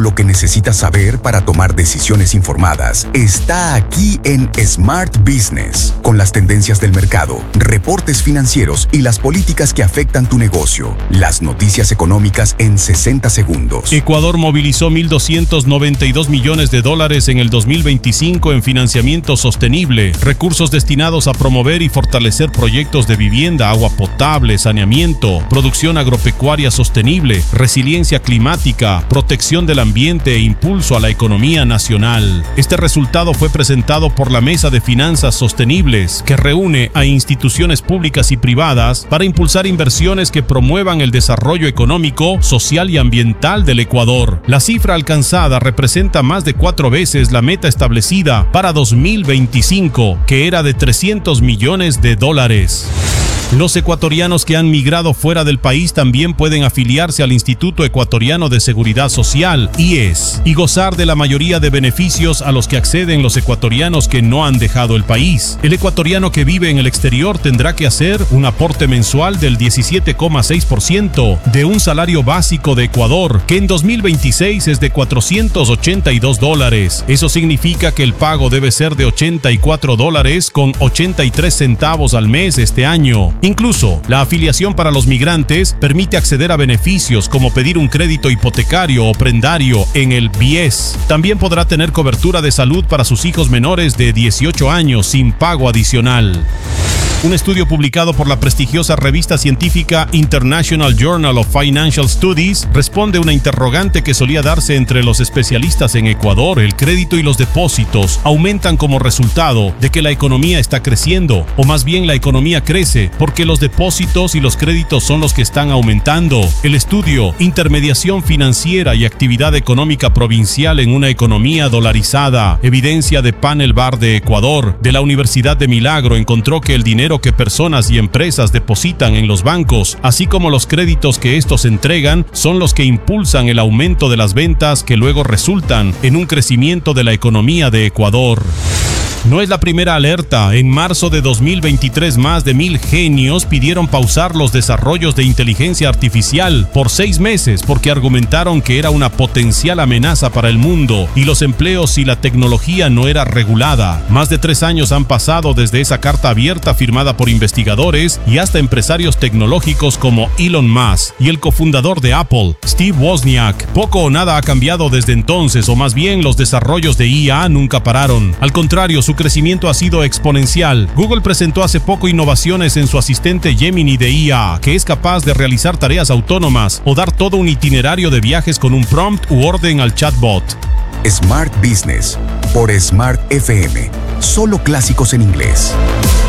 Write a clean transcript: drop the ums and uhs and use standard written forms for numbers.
lo que necesitas saber para tomar decisiones informadas está aquí en Smart Business, con las tendencias del mercado, reportes financieros y las políticas que afectan tu negocio. Las noticias económicas en 60 segundos. Ecuador movilizó $1.292 millones en el 2025 en financiamiento sostenible, recursos destinados a promover y fortalecer proyectos de vivienda, agua potable, saneamiento, producción agropecuaria sostenible, resiliencia climática, protección del ambiente e impulso a la economía nacional. Este resultado fue presentado por la Mesa de Finanzas Sostenibles, que reúne a instituciones públicas y privadas para impulsar inversiones que promuevan el desarrollo económico, social y ambiental del Ecuador. La cifra alcanzada representa más de 4 veces la meta establecida para 2025, que era de $300 millones. Los ecuatorianos que han migrado fuera del país también pueden afiliarse al Instituto Ecuatoriano de Seguridad Social, IES, y gozar de la mayoría de beneficios a los que acceden los ecuatorianos que no han dejado el país. El ecuatoriano que vive en el exterior tendrá que hacer un aporte mensual del 17,6% de un salario básico de Ecuador, que en 2026 es de $482. Eso significa que el pago debe ser de $84,83 al mes este año. Incluso, la afiliación para los migrantes permite acceder a beneficios como pedir un crédito hipotecario o prendario en el BIES. También podrá tener cobertura de salud para sus hijos menores de 18 años sin pago adicional. Un estudio publicado por la prestigiosa revista científica International Journal of Financial Studies responde a una interrogante que solía darse entre los especialistas en Ecuador. El crédito y los depósitos aumentan como resultado de que la economía está creciendo, o más bien la economía crece porque los depósitos y los créditos son los que están aumentando. El estudio Intermediación Financiera y Actividad Económica Provincial en una Economía Dolarizada, evidencia de Panel Bar de Ecuador, de la Universidad de Milagro, encontró que el dinero que personas y empresas depositan en los bancos, así como los créditos que estos entregan, son los que impulsan el aumento de las ventas, que luego resultan en un crecimiento de la economía de Ecuador. No es la primera alerta. En marzo de 2023, más de 1,000 genios pidieron pausar los desarrollos de inteligencia artificial por 6 meses porque argumentaron que era una potencial amenaza para el mundo y los empleos si la tecnología no era regulada. Más de 3 años han pasado desde esa carta abierta firmada por investigadores y hasta empresarios tecnológicos como Elon Musk y el cofundador de Apple, Steve Wozniak. Poco o nada ha cambiado desde entonces, o más bien los desarrollos de IA nunca pararon. Al contrario, su crecimiento ha sido exponencial. Google presentó hace poco innovaciones en su asistente Gemini de IA, que es capaz de realizar tareas autónomas o dar todo un itinerario de viajes con un prompt u orden al chatbot. Smart Business por Smart FM. Solo clásicos en inglés.